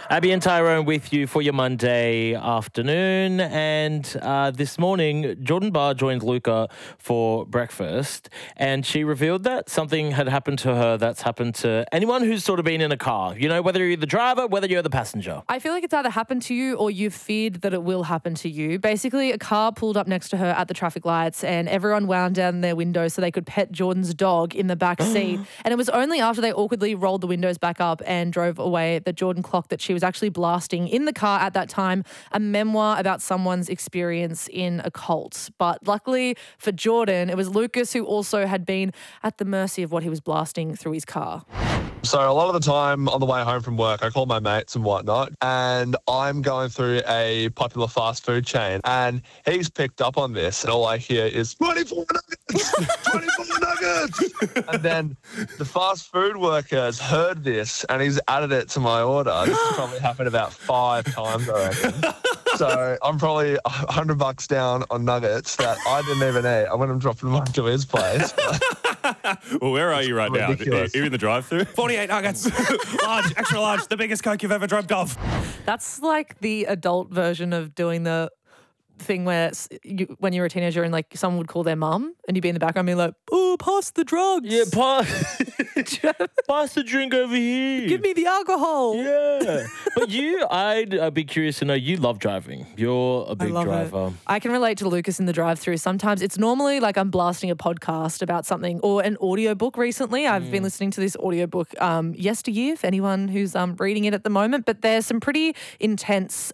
Abby and Tyrone with you for your Monday afternoon. And this morning, Jordan Barr joined Luca for breakfast, and she revealed that something had happened to her that's happened to anyone who's sort of been in a car. You know, whether you're the driver, whether you're the passenger. I feel like it's either happened to you or you've feared that it will happen to you. Basically, a car pulled up next to her at the traffic lights and everyone wound down their windows so they could pet Jordan's dog in the back seat. And it was only after they awkwardly rolled the windows back up and drove away that Jordan clocked that she was actually blasting in the car at that time a memoir about someone's experience in a cult. But luckily for Jordan, it was Lucas who also had been at the mercy of what he was blasting through his car. So a lot of the time on the way home from work, I call my mates and whatnot, and I'm going through a popular fast food chain, and he's picked up on this, and all I hear is 24 nuggets, 24 nuggets. And then the fast food worker has heard this, and he's added it to my order. This has probably happened about 5 times, I reckon. So I'm probably $100 down on nuggets that I didn't even eat. I went and dropped them off to his place. Well, where are you right ridiculous. now? Are you in the drive-thru? 48 nuggets, large, extra large, the biggest Coke you've ever dreamt of. That's like the adult version of doing the thing where when you're a teenager and like someone would call their mum and you'd be in the background being like, oh, pass the drugs. Yeah, pass the drink over here. Give me the alcohol. Yeah. But I'd be curious to know, you love driving. You're a big driver. I can relate to Lucas in the drive-thru. Sometimes it's normally like I'm blasting a podcast about something or an audiobook recently. I've been listening to this audiobook yesteryear for anyone who's reading it at the moment. But there's some pretty intense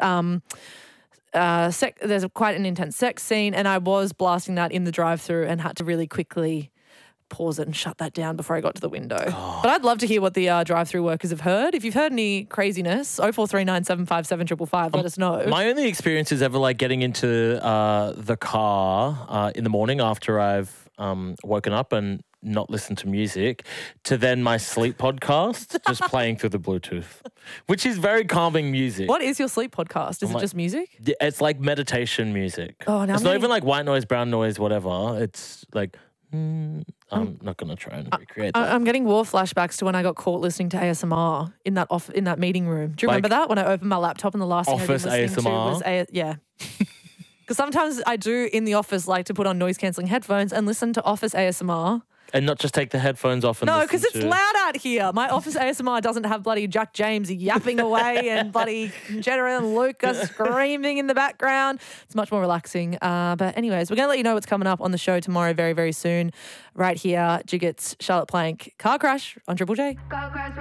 there's quite an intense sex scene, and I was blasting that in the drive-thru and had to really quickly pause it and shut that down before I got to the window. But I'd love to hear what the drive-thru workers have heard. If you've heard any craziness, 0439 757 555, let us know. My only experience is ever like getting into the car in the morning after I've woken up and not listen to music, to then my sleep podcast just playing through the Bluetooth, which is very calming music. What is your sleep podcast? Is it just music? It's like meditation music. Oh, now it's not even like white noise, brown noise, whatever. It's like, I'm not going to try and recreate that. I'm getting war flashbacks to when I got caught listening to ASMR in that meeting room. Do you remember that? When I opened my laptop and the last thing I'd been listening to was yeah. Because sometimes I do in the office like to put on noise-cancelling headphones and listen to office ASMR. And not just take the headphones off and No, because it's loud out here. My office ASMR doesn't have bloody Jack James yapping away and bloody Jenna and Luca screaming in the background. It's much more relaxing. But anyways, we're going to let you know what's coming up on the show tomorrow very, very soon. Right here, Jiggett's Charlotte Plank Car Crash on Triple J.